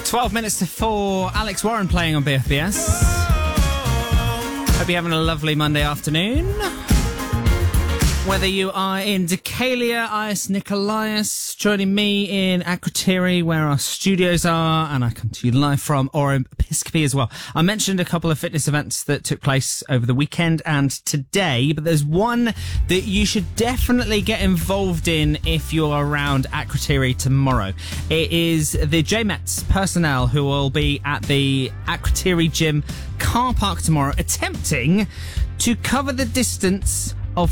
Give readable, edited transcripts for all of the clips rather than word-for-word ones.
12 minutes to 4, Alex Warren playing on BFBS. Hope you're having a lovely Monday afternoon. Whether you are in Decalia, Ias Nikolaos, joining me in Akrotiri, where our studios are, and I come to you live from, or in Episcopi as well. I mentioned a couple of fitness events that took place over the weekend and today, but there's one that you should definitely get involved in if you're around Akrotiri tomorrow. It is the JMETS personnel who will be at the Akrotiri Gym car park tomorrow, attempting to cover the distance of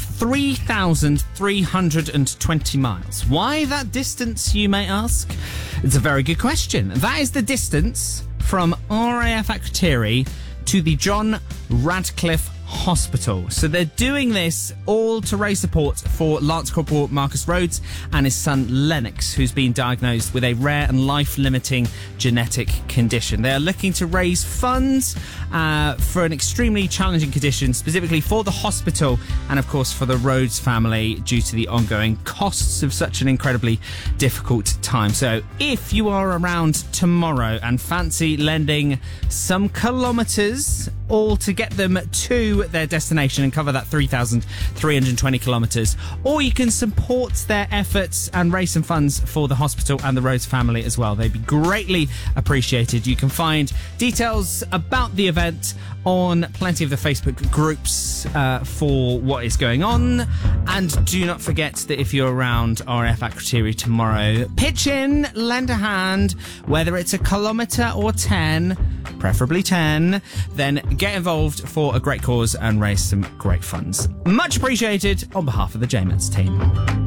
3,320 miles. Why that distance, you may ask? It's a very good question. That is the distance from RAF Akrotiri to the John Radcliffe Hospital. So they're doing this all to raise support for Lance Corporal Marcus Rhodes and his son Lennox, who's been diagnosed with a rare and life-limiting genetic condition. They are looking to raise funds for an extremely challenging condition, specifically for the hospital and, of course, for the Rhodes family due to the ongoing costs of such an incredibly difficult time. So if you are around tomorrow and fancy lending some kilometres all to get them to their destination and cover that 3,320 kilometres, or you can support their efforts and raise some funds for the hospital and the Rhodes family as well. They'd be greatly appreciated. You can find details about the event on plenty of the Facebook groups for what is going on. And do not forget that if you're around RAF Akrotiri tomorrow, pitch in, lend a hand, whether it's a kilometre or 10, preferably 10, then get involved for a great cause and raise some great funds. Much appreciated on behalf of the JMETS team.